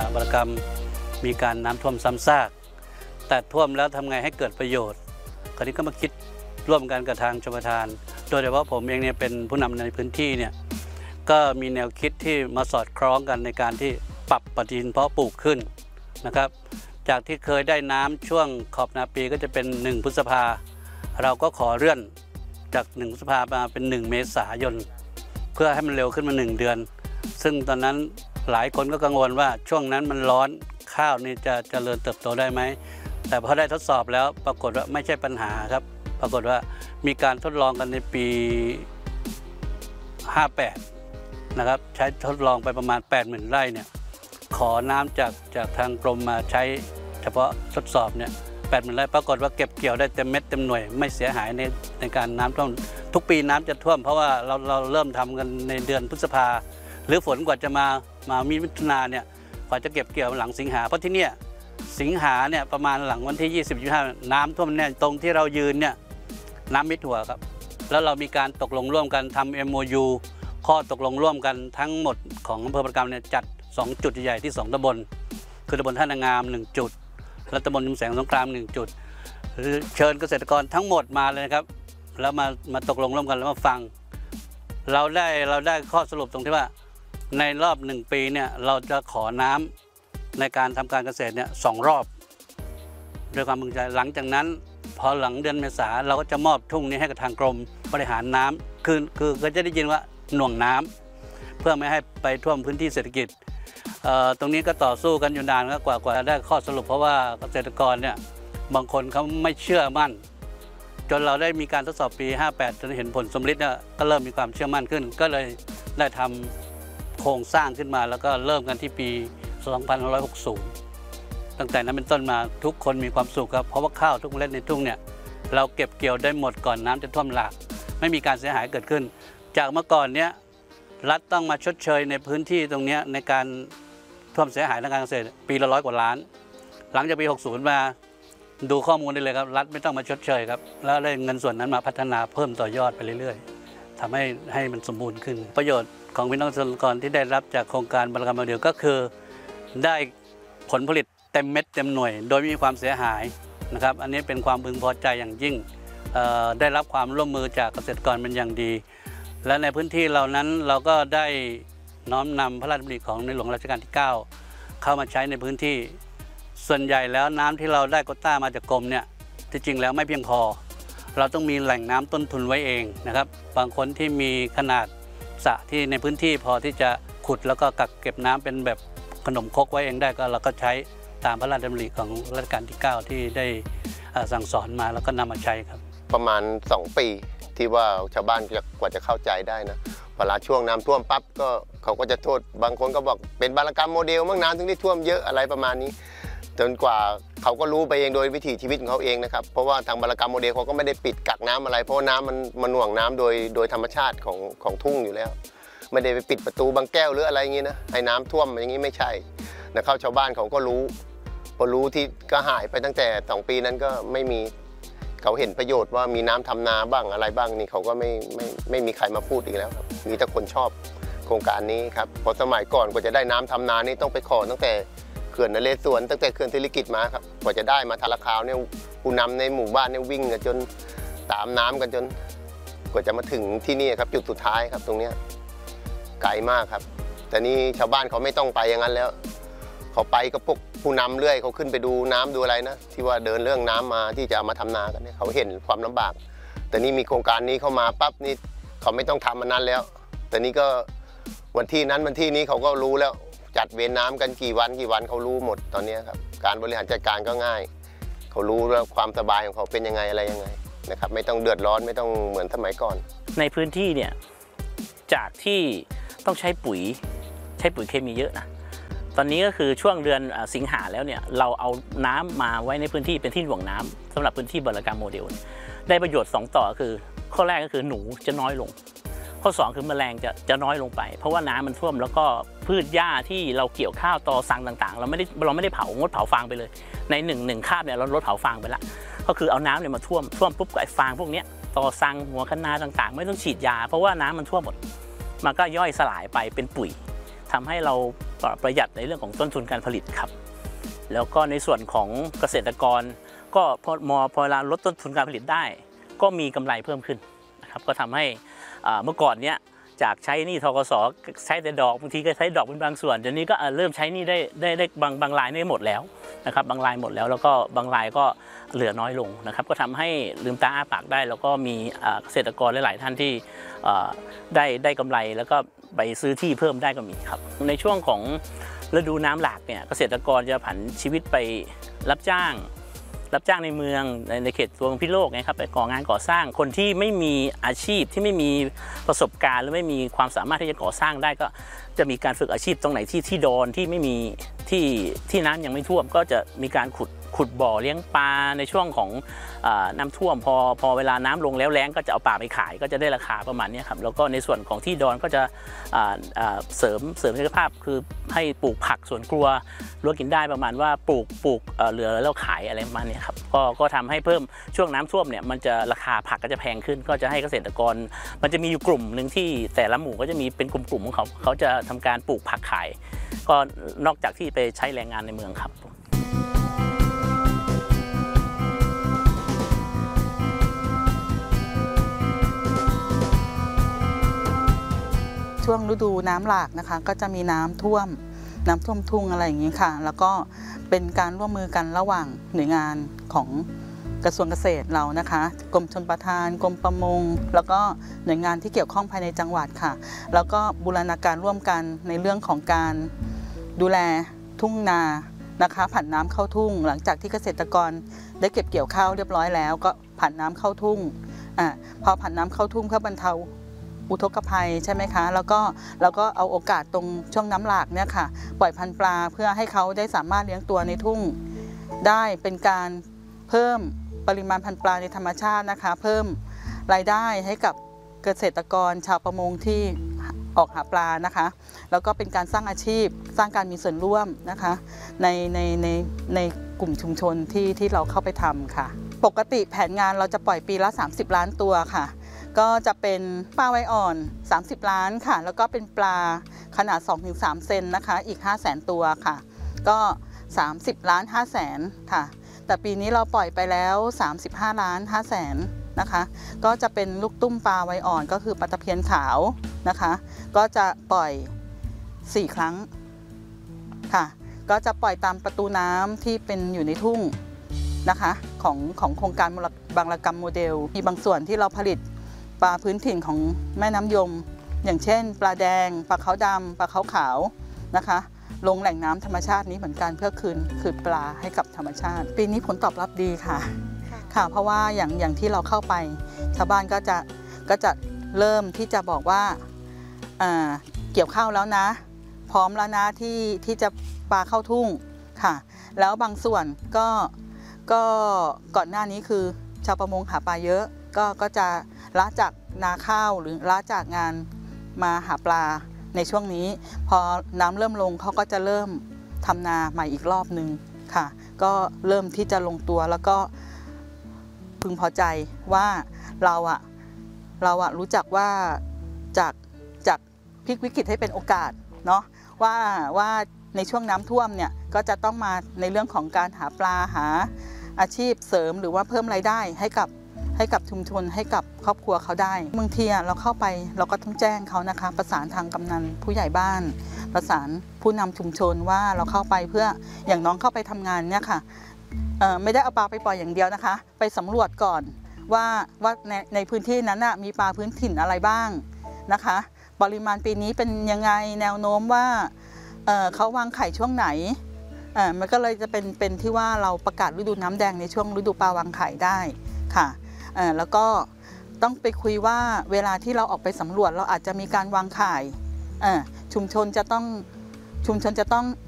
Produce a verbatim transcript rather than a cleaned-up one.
บรกรรมมีการน้ำท่วมซ้ำซากแต่ท่วมแล้วทำไงให้เกิดประโยชน์คราวนี้ก็มาคิดร่วมกันกับทางชลประทานโดยเฉพาะผมเองเนี่ยเป็นผู้นำในพื้นที่เนี่ยก็มีแนวคิดที่มาสอดคล้องกันในการที่ปรับปฏิทินเพาะปลูกขึ้นนะครับจากที่เคยได้น้ำช่วงขอบนาปีก็จะเป็นหนึ่งพฤษภาเราก็ขอเลื่อนจากหนึ่งพฤษภามาเป็นหนึ่งเมษายนเพื่อให้มันเร็วขึ้นมาหนึ่งเดือนซึ่งตอนนั้นหลายคนก็กังวลว่าช่วงนั้นมันร้อนข้าวนี่จะเจริญเติบโตได้ไหมแต่พอได้ทดสอบแล้วปรากฏว่าไม่ใช่ปัญหาครับปรากฏว่ามีการทดลองกันในปีห้าแปดนะครับใช้ทดลองไปประมาณ แปดหมื่น ไร่เนี่ยขอน้ำจากจากทางกรมมาใช้เฉพาะทดสอบเนี่ย แปดหมื่น ไร่ปรากฏว่าเก็บเกี่ยวได้เต็มเม็ดเต็มหน่วยไม่เสียหายในในการน้ำท่วมทุกปีน้ำจะท่วมเพราะว่าเราเราเริ่มทำกันในเดือนพฤษภาหรือฝนกว่าจะมามามีมิถุนาเนี่ยกว่าจะเก็บเกี่ยวหลังสิงหาเพราะที่เนี่ยสิงหาเนี่ยประมาณหลังวันที่ยี่สิบ ยี่สิบห้าน้ำท่วมเนี่ยตรงที่เรายืนเนี่ยน้ำมิดหัวครับแล้วเรามีการตกลงร่วมกันทำ เอ็ม โอ ยู ข้อตกลงร่วมกันทั้งหมดของอำเภอประกำเนี่ยจัดสองจุดใหญ่ที่สองตำบลคือตำบลท่านางามหนึ่งจุดและตำบลชุมแสงสงครามหนึ่งจุดเชิญเกษตรกรทั้งหมดมาเลยครับแล้วมามาตกลงร่วมกันแล้วมาฟังเราได้เราได้ข้อสรุปตรงที่ว่าในรอบหนึ่งปีเนี่ยเราจะขอน้ำในการทำการเกษตรเนี่ยสองรอบด้วยความพึงใจหลังจากนั้นพอหลังเดือนเมษาเราก็จะมอบทุ่งนี้ให้กับทางกรมบริหารน้ำคือคือก็จะได้ยินว่าหน่วงน้ำเพื่อไม่ให้ไปท่วมพื้นที่เศรษฐกิจตรงนี้ก็ต่อสู้กันอยู่นานครับกว่ากว่าได้ข้อสรุปเพราะว่าเกษตรกรเนี่ยบางคนเขาไม่เชื่อมั่นจนเราได้มีการทดสอบปีห้าแปดจนเห็นผลสำลิดเนี่ยก็เริ่มมีความเชื่อมั่นขึ้นก็เลยได้ทำโครงสร้างขึ้นมาแล้วก็เริ่มกันที่ปีสองพันห้าร้อยหกสิบตั้งแต่นั้นเป็นต้นมาทุกคนมีความสุขครับเพราะว่าข้าวทุกเมล็ดในทุ่งเนี่ยเราเก็บเกี่ยวได้หมดก่อนน้ำจะท่วมหลากไม่มีการเสียหายเกิดขึ้นจากเมื่อก่อนเนี้ยรัฐต้องมาชดเชยในพื้นที่ตรงนี้ในการท่วมเสียหายทางการเกษตรปีละร้อยกว่าล้านหลังจากปีหกสิบมาดูข้อมูลได้เลยครับรัฐไม่ต้องมาชดเชยครับแล้วได้เงินส่วนนั้นมาพัฒนาเพิ่มต่อยอดไปเรื่อยๆทำให้ให้มันสมบูรณ์ขึ้นประโยชน์ของพี่น้องเกษตรกรที่ได้รับจากโครงการบรรกรรมเดียวก็คือได้ผลผลิตเต็มเม็ดเต็มหน่วยโดยไม่มีความเสียหายนะครับอันนี้เป็นความพึงพอใจอย่างยิ่งได้รับความร่วมมือจากเกษตรกรเป็นอย่างดีและในพื้นที่เหล่านั้นเราก็ได้น้อมนำพระราชดำริของในหลวงรัชกาลที่เก้าเข้ามาใช้ในพื้นที่ส่วนใหญ่แล้วน้ำที่เราได้โควต้ามาจากกรมเนี่ยที่จริงแล้วไม่เพียงพอเราต้องมีแหล่งน้ำต้นทุนไว้เองนะครับบางคนที่มีขนาดสระที่ในพื้นที่พอที่จะขุดแล้วก็กักเก็บน้ำเป็นแบบขนมครกไว้เองได้ก็เราก็ใช้ตามพระราชดำริของรัชกาลที่เก้าที่ได้สั่งสอนมาแล้วก็นำมาใช้ครับประมาณสองปีที่ว่าชาวบ้านกว่าจะเข้าใจได้นะเวลาช่วงน้ำท่วมปั๊บก็เขาก็จะโทษบางคนก็บอกเป็นบารกรรมโมเดลมั่งน้ำถึงได้ท่วมเยอะอะไรประมาณนี้จนกว่าเขาก็รู้ไปเองโดยวิถีชีวิตของเขาเองนะครับเพราะว่าทางบารกรรมโมเดลเขาก็ไม่ได้ปิดกักน้ำอะไรเพราะน้ำมันมันหน่วงน้ำโดยโดยธรรมชาติของของทุ่งอยู่แล้วไม่ได้ไปปิดประตูบางแก้วหรืออะไรอย่างนี้นะให้น้ำท่วมอย่างนี้ไม่ใช่นะเข้าชาวบ้านเขาก็รู้พอรู้ที่ก็หายไปตั้งแต่สองปีนั้นก็ไม่มีเขาเห็นประโยชน์ว่ามีน้ำทำนาบ้างอะไรบ้างนี่เขาก็ไม่ไม่ไม่มีใครมาพูดอีกแล้วครับมีแต่คนชอบโครงการนี้ครับเพราะสมัยก่อนกว่าจะได้น้ำทำนานี่ต้องไปขอตั้งแต่เขื่อนนเรศวรตั้งแต่เขื่อนศิริกิติ์มาครับกว่าจะได้มาทาราคาวเนี่ยผู้นำในหมู่บ้านเนี่ยวิ่งกันจนตามน้ำกันจนกว่าจะมาถึงที่นี่ครับจุดสุดท้ายครับตรงนี้ไกลมากครับแต่นี่ชาวบ้านเขาไม่ต้องไปอย่างนั้นแล้วเขาไปกับพวกผู้นำเรื่อยเขาขึ้นไปดูน้ำดูอะไรนะที่ว่าเดินเรื่องน้ำมาที่จะมาทำนากันเนี่ยเขาเห็นความลำบากแต่นี่มีโครงการนี้เข้ามาปั๊บนี่เขาไม่ต้องทำมันนั้นแล้วแต่นี่ก็วันที่นั้นวันที่นี้เขาก็รู้แล้วจัดเวรน้ำกันกี่วันกี่วันเขารู้หมดตอนนี้ครับการบริหารจัดการก็ง่ายเขารู้แล้วความสบายของเขาเป็นยังไงอะไรยังไงนะครับไม่ต้องเดือดร้อนไม่ต้องเหมือนสมัยก่อนในพื้นที่เนี่ยจากที่ต้องใช้ปุ๋ยใช้ปุ๋ยเคมีเยอะนะตอนนี้ก็คือช่วงเดือนสิงหาแล้วเนี่ยเราเอาน้ำมาไว้ในพื้นที่เป็นที่หน่วงน้ำสำหรับพื้นที่บรกรรมโมเดลได้ประโยชน์สองต่อคือข้อแรกก็คือหนูจะน้อยลงข้อสองคือแมลงจะจะน้อยลงไปเพราะว่าน้ำมันท่วมแล้วก็พืชหญ้าที่เราเกี่ยวข้าวตอสังต่างๆเราไม่ได้เราไม่ได้เผางดเผาฟางไปเลยในหนึ่งหนึ่งคาบเนี่ยเราลดเผาฟางไปละก็คือเอาน้ำเนี่ยมาท่วมท่วมปุ๊บไอ้ฟางพวกนี้ตอสังหัวคะน้าต่างๆไม่ต้องฉีดยาเพราะว่าน้ำมันท่วมหมดมันก็ย่อยสลายไปเป็นปุ๋ยทำให้เราประหยัดในเรื่องของต้นทุนการผลิตครับแล้วก็ในส่วนของเกษตรกรก็พอมอพอเวลาลดต้นทุนการผลิตได้ก็มีกำไรเพิ่มขึ้นนะครับก็ทำให้เมื่อก่อนเนี้ยจากใช้หนี้ธกสใช้แต่ดอกบางทีก็ใช้ดอกเป็นบางส่วนเดี๋ยวนี้ก็เริ่มใช้หนี้ได้ได้ได้บางบางรายได้หมดแล้วนะครับบางรายหมดแล้วแล้วก็บางรายก็เหลือน้อยลงนะครับก็ทำให้ลืมตาอ้าปากได้แล้วก็มีเกษตรกรหลายๆท่านที่ได้ได้กำไรแล้วก็ไปซื้อที่เพิ่มได้ก็มีครับในช่วงของฤดูน้ำหลากเนี่ยเกษตรกรจะผันชีวิตไปรับจ้างรับจ้างในเมืองในเขตตัวพิษณุโลกนะครับไปก่องานก่อสร้างคนที่ไม่มีอาชีพที่ไม่มีประสบการณ์หรือไม่มีความสามารถที่จะก่อสร้างได้ก็จะมีการฝึกอาชีพตรงไหนที่ที่โดนที่ไม่มีที่ที่น้ำยังไม่ท่วมก็จะมีการขุดขุดบ่อเลี้ยงปลาในช่วงของน้ำท่วมพอพอเวลาน้ำลงแล้วแล้งก็จะเอาปลาไปขายก็จะได้ราคาประมาณนี้ครับแล้วก็ในส่วนของที่ดอนก็จะเสริมเสริมศักยภาพคือให้ปลูกผักสวนครัวรั้วกินได้ประมาณว่าปลูกปลูกเหลือแล้วขายอะไรประมาณนี้ครับก็ก็ทำให้เพิ่มช่วงน้ำท่วมเนี่ยมันจะราคาผักก็จะแพงขึ้นก็จะให้เกษตรกรมันจะมีอยู่กลุ่มหนึ่งที่แต่ละหมู่ก็จะมีเป็นกลุ่มๆของเขาเขาจะทำการปลูกผักขายก็นอกจากที่ไปใช้แรงงานในเมืองครับช่วงฤดูน้ำหลากนะคะก็จะมีน้ำท่วมน้ำท่วมทุ่งอะไรอย่างนี้ค่ะแล้วก็เป็นการร่วมมือกันระหว่างหน่วยงานของกระทรวงเกษตรเรานะคะกรมชลประทานกรมประมงแล้วก็หน่วยงานที่เกี่ยวข้องภายในจังหวัดค่ะแล้วก็บูรณาการร่วมกันในเรื่องของการดูแลทุ่งนานะคะผันน้ำเข้าทุ่งหลังจากที่เกษตรกรได้เก็บเกี่ยวข้าวเรียบร้อยแล้วก็ผันน้ำเข้าทุ่งอ่าพอผันน้ำเข้าทุ่งเพื่อบรรเทาอุทกภัยใช่ไหมคะแล้วก็เราก็เอาโอกาสตรงช่วงน้ำหลากเนี่ยค่ะปล่อยพันธุ์ปลาเพื่อให้เขาได้สามารถเลี้ยงตัวในทุ่งได้เป็นการเพิ่มปริมาณพันธุ์ปลาในธรรมชาตินะคะเพิ่มรายได้ให้กับเกษตรกรชาวประมงที่ออกหาปลานะคะแล้วก็เป็นการสร้างอาชีพสร้างการมีส่วนร่วมนะคะในในในในกลุ่มชุมชนที่ที่เราเข้าไปทำค่ะปกติแผนงานเราจะปล่อยปีละสามสิบล้านตัวค่ะก็จะเป็นปลาไวอ่อนสามสิบล้านค่ะแล้วก็เป็นปลาขนาด สองถึงสาม เซนนะคะอีก ห้าแสน ตัวค่ะก็สามสิบล้านห้าแสนค่ะแต่ปีนี้เราปล่อยไปแล้วสามสิบห้าล้านห้าแสนนะคะก็จะเป็นลูกตุ้มปลาไวอ่อนก็คือปลาตะเพียนขาวนะคะก็จะปล่อยสี่ครั้งค่ะก็จะปล่อยตามประตูน้ำที่เป็นอยู่ในทุ่งนะคะของของโครงการบางระกำโมเดลมีบางส่วนที่เราผลิตปลาพื้นถิ่นของแม่น้ำยมอย่างเช่นปลาแดงปลาขาวดำปลาขาวขาวนะคะลงแหล่งน้ำธรรมชาตินี้เหมือนกันเพื่อคืนคืนปลาให้กับธรรมชาติปีนี้ผลตอบรับดีค่ะค่ะเพราะว่าอย่างอย่างที่เราเข้าไปชาวบ้านก็จะก็จะเริ่มที่จะบอกว่าเกี่ยวข้าวแล้วนะพร้อมแล้วนะที่ที่จะปลาเข้าทุ่งค่ะแล้วบางส่วนก็ก็ก่อนหน้านี้คือชาวประมงหาปลาเยอะก็ก็จะละจากนาข้าวหรือละจากงานมาหาปลาในช่วงนี้พอน้ำเริ่มลงเขาก็จะเริ่มทำนาใหม่อีกรอบนึงค่ะก็เริ่มที่จะลงตัวแล้วก็พึงพอใจว่าเราอะเราอะรู้จักว่าจากจากพลิกวิกฤตให้เป็นโอกาสเนาะว่าว่าในช่วงน้ำท่วมเนี่ยก็จะต้องมาในเรื่องของการหาปลาหาอาชีพเสริมหรือว่าเพิ่มรายได้ให้กับให้กับชุมชนให้กับครอบครัวเขาได้บางทีเราเข้าไปเราก็ต้องแจ้งเขานะคะประสานทางกำนันผู้ใหญ่บ้านประสานผู้นำชุมชนว่าเราเข้าไปเพื่ออย่างน้องเข้าไปทำงานเนี่ยค่ะไม่ได้เอาปลาไปปล่อยอย่างเดียวนะคะไปสำรวจก่อนว่าว่าในในพื้นที่นั้นน่ะมีปลาพื้นถิ่นอะไรบ้างนะคะปริมาณปีนี้เป็นยังไงแนวโน้มว่าเอ่อเขาวางไข่ช่วงไหนเอ่อมันก็เลยจะเป็นเป็นที่ว่าเราประกาศฤดูน้ำแดงในช่วงฤดูปลาวางไข่ได้ค่ะเอ่อแล้วก็ต้องไปคุยว่าเวลาที่เราออกไปสำรวจเราอาจจะมีการวางไข่เอ่อชุมชนจะต้องชุมชนจะต้อง